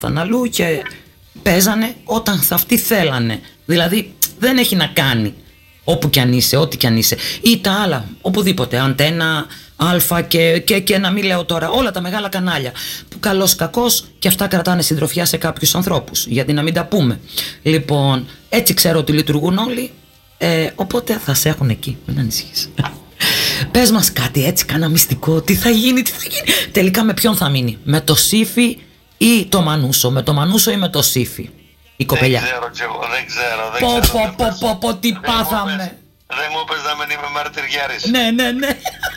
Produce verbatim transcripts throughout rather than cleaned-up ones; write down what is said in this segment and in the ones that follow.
αλλού και παίζανε όταν αυτοί θέλανε. Δηλαδή δεν έχει να κάνει όπου κι αν είσαι, ό,τι κι αν είσαι. Ή τα άλλα, οπουδήποτε, Αντένα, Αλφα και, και, και να μην λέω τώρα, όλα τα μεγάλα κανάλια. Που καλώς κακώς και αυτά κρατάνε συντροφιά σε κάποιους ανθρώπους. Γιατί να μην τα πούμε. Λοιπόν, έτσι ξέρω ότι λειτουργούν όλοι. Ε, οπότε θα σε έχουν εκεί, μην ανησυχείς. Πες μας κάτι έτσι, κάνα μυστικό. Τι θα γίνει, τι θα γίνει. Τελικά με ποιον θα μείνει, με το Σύφη ή το Μανούσο, με το Μανούσο ή με το Σύφη η κοπελιά? Δεν ξέρω κι εγώ, δεν ξέρω. Δεν πω, ξέρω, πω, πω, πω, πω, τι δεν πάθαμε. Δεν μου πες να μην είμαι μαρτυριάρης. Ναι, ναι, ναι.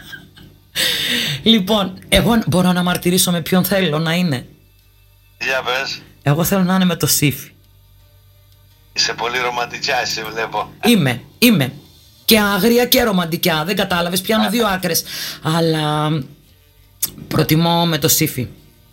Λοιπόν, εγώ μπορώ να μαρτυρήσω με ποιον θέλω να είναι. Για πες. Εγώ θέλω να είναι με το Σύφη. Είσαι πολύ ρομαντικιά, εσύ βλέπω. Είμαι, είμαι. Και αγρία και ρομαντικιά, δεν κατάλαβες, πιάνω δύο άκρες. Αλλά προτιμώ με το Σύφη.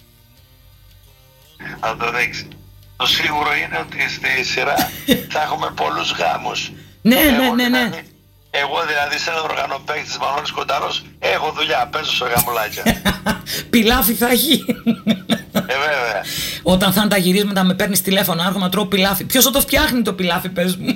Θα το δείξει. Το σίγουρο είναι ότι στη σειρά θα έχουμε πολλούς γάμους. Ναι, εγώ, ναι, ναι, ναι. Δηλαδή, εγώ δηλαδή σαν οργανοπαίκτης Μανώλης Κοντάρος έχω δουλειά, παίζω σε γαμουλάκια. πιλάφι θα έχει. Ε, βέβαια. Όταν θα είναι τα γυρίσματα με παίρνεις τηλέφωνο, άρχομαι να τρώω πιλάφι. Ποιος θα το φτιάχνει το πιλάφι, πες μου.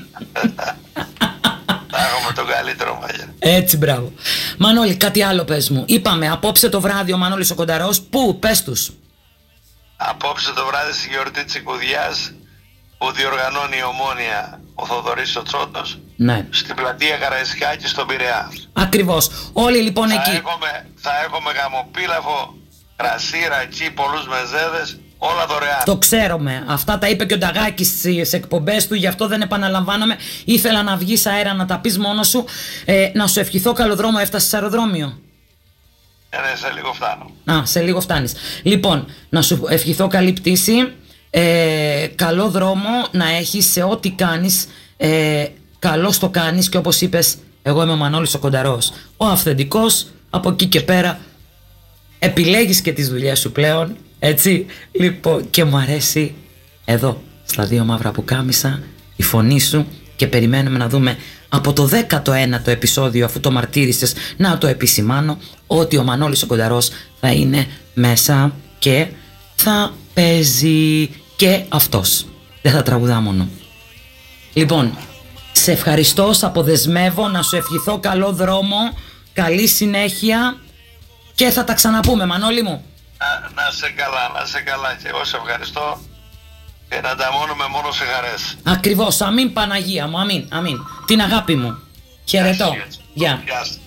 Θα έχουμε τον καλύτερο μαγιά. Έτσι, μπράβο. Μανώλη, κάτι άλλο πες μου. Είπαμε απόψε το βράδυ ο Μανώλης ο Κονταρός. Πού, πες τους. Απόψε το βράδυ στη γιορτή της Οικουδιάς που διοργανώνει η Ομόνοια ο Θοδωρής ο Τσότος, ναι, στην πλατεία Καραϊσκάκη στον Πειραιά. Ακριβώς. Όλοι λοιπόν θα εκεί. Έχουμε, θα έχουμε γαμοπίλαφο, κρασίρα εκεί, πολλούς μεζέδες, όλα δωρεάν. Το ξέρουμε. Αυτά τα είπε και ο Νταγάκης στις εκπομπές του, γι' αυτό δεν επαναλαμβάνομαι. Ήθελα να βγεις αέρα να τα πεις μόνος σου. Ε, να σου ευχηθώ καλό δρόμο. Έφτασες σε αεροδρόμιο? Ε, ναι, σε λίγο φτάνω. Α, σε λίγο φτάνεις. Λοιπόν, να σου ευχηθώ καλή πτήση. Ε, καλό δρόμο να έχεις σε ό,τι κάνεις. Ε, καλώς το κάνεις και όπως είπες, εγώ είμαι ο Μανώλης ο Κονταρός, ο αυθεντικός. Από εκεί και πέρα επιλέγεις και τις δουλειές σου πλέον, έτσι. Λοιπόν, και μου αρέσει εδώ στα δύο μαύρα πουκάμισα η φωνή σου και περιμένουμε να δούμε από το δέκατο ένατο επεισόδιο, αφού το μαρτύρησες, να το επισημάνω ότι ο Μανώλης ο Κονταρός θα είναι μέσα και θα παίζει και αυτός. Δεν θα τραγουδά μόνο. Λοιπόν, σε ευχαριστώ, σε αποδεσμεύω, να σου ευχηθώ καλό δρόμο, καλή συνέχεια και θα τα ξαναπούμε, Μανώλη μου. Να, να σε καλά, να σε καλά και εγώ σε ευχαριστώ και να ανταμώνουμε μόνο σε χαρές. Ακριβώς, αμήν Παναγία μου, αμήν, αμήν. Την αγάπη μου. Χαιρετώ. Γεια. Γεια.